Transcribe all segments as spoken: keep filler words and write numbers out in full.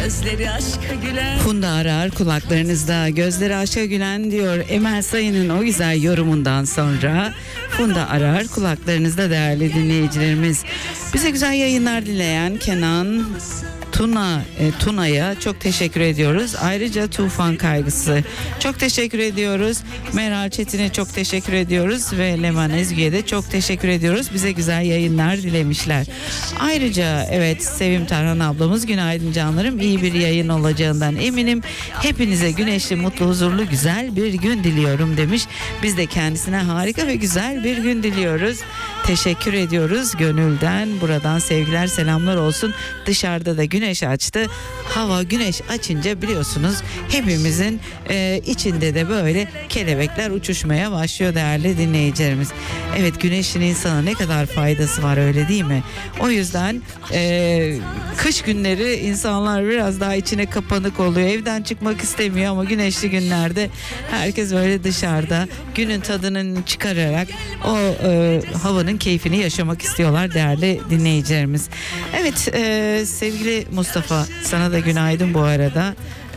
Gözleri aşka gülen. Funda Arar kulaklarınızda, gözleri aşka gülen diyor Emel Sayın'ın o güzel yorumundan sonra. Funda Arar kulaklarınızda değerli dinleyicilerimiz. Bize güzel yayınlar dileyen Kenan Tuna e, Tuna'ya çok teşekkür ediyoruz. Ayrıca Tufan Kaygısı çok teşekkür ediyoruz. Meral Çetin'e çok teşekkür ediyoruz ve Leman Ezgi'ye de çok teşekkür ediyoruz. Bize güzel yayınlar dilemişler. Ayrıca evet Sevim Tarhan ablamız günaydın canlarım. İyi bir yayın olacağından eminim. Hepinize güneşli, mutlu, huzurlu, güzel bir gün diliyorum demiş. Biz de kendisine harika ve güzel bir gün diliyoruz. Teşekkür ediyoruz gönülden. Buradan sevgiler, selamlar olsun. Dışarıda da güneş açtı. Hava güneş açınca biliyorsunuz hepimizin e, içinde de böyle kelebekler uçuşmaya başlıyor değerli dinleyicilerimiz. Evet, güneşin insana ne kadar faydası var, öyle değil mi? O yüzden e, kış günleri insanlar biraz daha içine kapanık oluyor. Evden çıkmak istemiyor ama güneşli günlerde herkes böyle dışarıda günün tadını çıkararak o e, havanın keyfini yaşamak istiyorlar değerli dinleyicilerimiz. Evet e, sevgili Mustafa, sana da günaydın bu arada.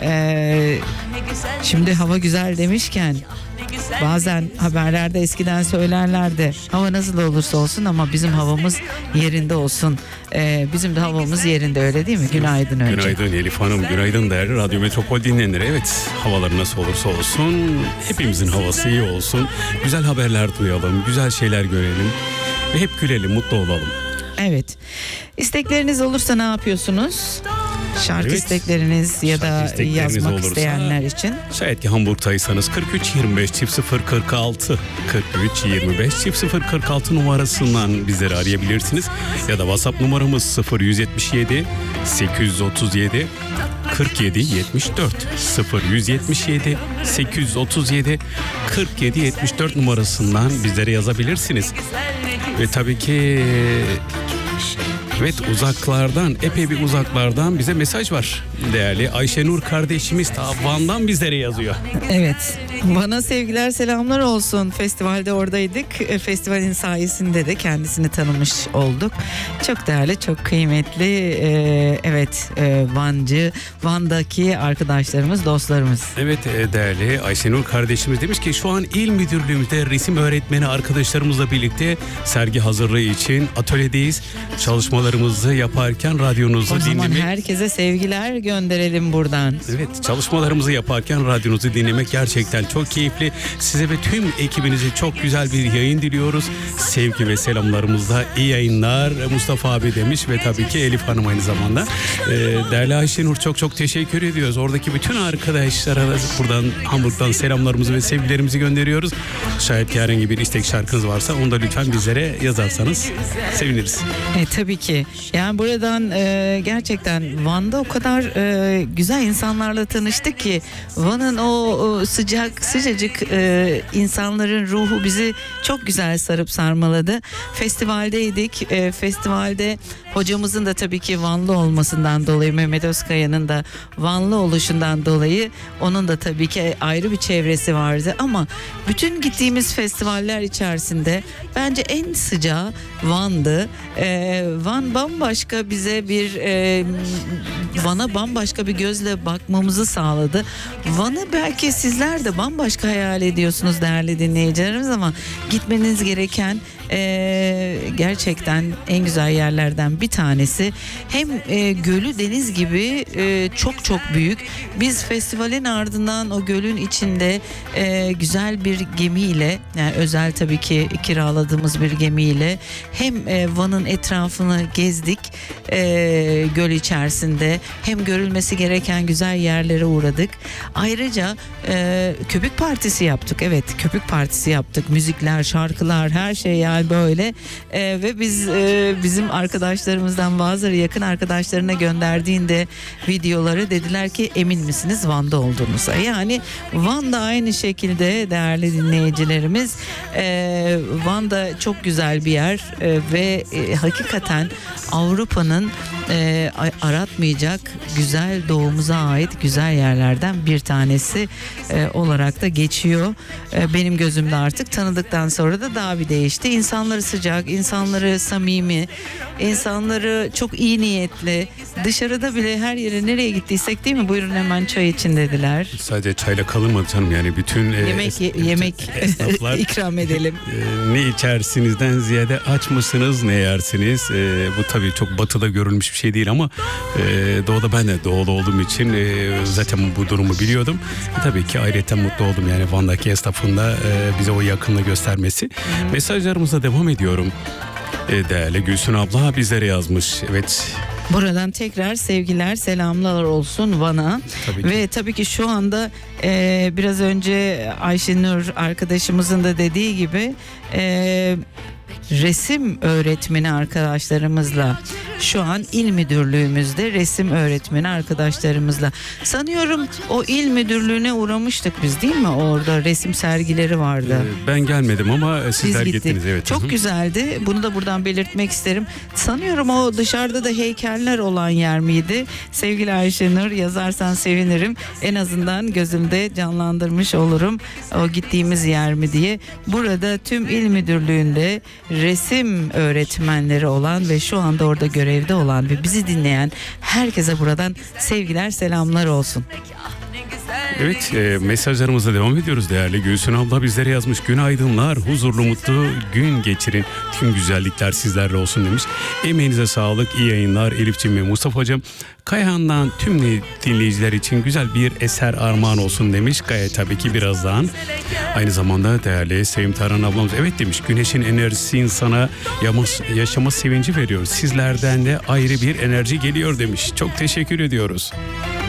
E, şimdi hava güzel demişken bazen haberlerde eskiden söylerlerdi hava nasıl olursa olsun ama bizim havamız yerinde olsun. Ee, bizim de havamız yerinde, öyle değil mi? Günaydın önce. Günaydın Elif Hanım, günaydın değerli Radyo Metropol dinleyenleri. Evet, havalar nasıl olursa olsun hepimizin havası iyi olsun. Güzel haberler duyalım, güzel şeyler görelim ve hep gülelim, mutlu olalım. Evet. İstekleriniz olursa ne yapıyorsunuz? Şarkı evet. istekleriniz ya Şarkı da istekleriniz yazmak olursa, isteyenler için. Şayet ki Hamburg'taysanız kırk üç yirmi beş çift sıfır kırk altı kırk üç yirmi beş çift sıfır kırk altı numarasından bizleri arayabilirsiniz. Ya da WhatsApp numaramız sıfır yüz yetmiş yedi sekiz yüz otuz yedi kırk yedi yetmiş dört sıfır yüz yetmiş yedi sekiz yüz otuz yedi kırk yedi yetmiş dört numarasından bizlere yazabilirsiniz. Ve tabii ki evet, uzaklardan, epey bir uzaklardan bize mesaj var. Değerli Ayşenur kardeşimiz ta Van'dan bizlere yazıyor. Evet, Van'a sevgiler, selamlar olsun. Festivalde oradaydık. Festivalin sayesinde de kendisini tanımış olduk. Çok değerli, çok kıymetli, e, evet e, Vancı, Van'daki arkadaşlarımız, dostlarımız. Evet değerli Ayşenur kardeşimiz demiş ki şu an il müdürlüğümüzde resim öğretmeni arkadaşlarımızla birlikte sergi hazırlığı için atölyedeyiz. Çalışmalarımızı yaparken radyonuzu dinlemek. O zaman herkese sevgiler gönderelim buradan. Evet, çalışmalarımızı yaparken radyonuzu dinlemek gerçekten çok keyifli. Size ve tüm ekibinize çok güzel bir yayın diliyoruz. Sevgi ve selamlarımızla iyi yayınlar Mustafa abi demiş ve tabii ki Elif Hanım aynı zamanda. Ee, değerli Ayşenur çok çok teşekkür ediyoruz. Oradaki bütün arkadaşlara buradan Hamburg'dan selamlarımızı ve sevgilerimizi gönderiyoruz. Şayet ki herhangi bir istek şarkınız varsa onu da lütfen bizlere yazarsanız seviniriz. E, tabii ki. Yani buradan e, gerçekten Van'da o kadar e, güzel insanlarla tanıştık ki Van'ın o, o sıcak sıcacık e, insanların ruhu bizi çok güzel sarıp sarmaladı. Festivaldeydik. E, festivalde hocamızın da tabii ki Vanlı olmasından dolayı, Mehmet Özkaya'nın da Vanlı oluşundan dolayı onun da tabii ki ayrı bir çevresi vardı ama bütün gittiğimiz festivaller içerisinde bence en sıcağı Van'dı. Ee, Van bambaşka bize bir e, Van'a bambaşka bir gözle bakmamızı sağladı. Van'ı belki sizler de bambaşka hayal ediyorsunuz değerli dinleyicilerimiz ama gitmeniz gereken e, gerçekten en güzel yerlerden bir tanesi. Hem e, gölü deniz gibi e, çok çok büyük. Biz festivalin ardından o gölün içinde e, güzel bir gemiyle, yani özel tabii ki kiraladığımız bir gemiyle hem e, Van'ın etrafını gezdik e, göl içerisinde, hem görülmesi gereken güzel yerlere uğradık. Ayrıca e, köpük partisi yaptık. Evet, köpük partisi yaptık. Müzikler, şarkılar, her şey yani böyle e, ve biz e, bizim arkadaşlarımızdan bazıları yakın arkadaşlarına gönderdiğinde videoları dediler ki emin misiniz Van'da olduğunuza? Yani Van'da aynı şekilde değerli dinleyicilerimiz, e, Van'da çok güzel bir yer e, ve e, hakikaten Avrupa'nın e, aratmayacak güzel, doğumuza ait güzel yerlerden bir tanesi e, olarak da geçiyor. E, benim gözümde artık tanıdıktan sonra da daha bir değişti. İnsan insanları sıcak, insanları samimi, insanları çok iyi niyetli. Dışarıda bile her yere nereye gittiysek değil mi? Buyurun hemen çay için dediler. Sadece çayla kalınmadı canım, yani bütün e, Yemek es- yemek esnaflar ikram edelim. e, ne içersinizden ziyade aç mısınız, ne yersiniz? E, bu tabii çok batıda görülmüş bir şey değil ama e, doğuda, ben de doğulu olduğum için e, zaten bu durumu biliyordum. E, tabii ki ayrıca mutlu oldum yani Van'daki esnafında e, bize o yakınlığı göstermesi. Mesajlarımıza devam ediyorum. E, değerli Gülsün abla bizlere yazmış. Evet. Buradan tekrar sevgiler, selamlar olsun Van'a. Tabii ki. Ve tabii ki şu anda e, biraz önce Ayşenur arkadaşımızın da dediği gibi e, resim öğretmeni arkadaşlarımızla şu an il müdürlüğümüzde resim öğretmeni arkadaşlarımızla sanıyorum o il müdürlüğüne uğramıştık biz değil mi? Orada resim sergileri vardı. E, ben gelmedim ama Biz sizler gittik. gittiniz. Evet. Çok Hı hı. güzeldi. Bunu da buradan belirtmek isterim. Sanıyorum o dışarıda da heykeller olan yer miydi? Sevgili Ayşenur, yazarsan sevinirim. En azından gözümde canlandırmış olurum o gittiğimiz yer mi diye. Burada tüm il müdürlüğünde resim öğretmenleri olan ve şu anda orada görevde olan ve bizi dinleyen herkese buradan sevgiler, selamlar olsun. Evet, e, mesajlarımıza devam ediyoruz. Değerli Gülsün abla bizlere yazmış. Günaydınlar, huzurlu mutlu gün geçirin. Tüm güzellikler sizlerle olsun demiş. Emeğinize sağlık, iyi yayınlar Elif'ciğim ve Mustafa hocam. Kayahan'dan tüm dinleyiciler için güzel bir eser armağan olsun demiş. Kaya tabii ki birazdan. Aynı zamanda değerli Sevim Tarhan ablamız evet demiş. Güneşin enerjisi insana yamas, yaşama sevinci veriyor. Sizlerden de ayrı bir enerji geliyor demiş. Çok teşekkür ediyoruz.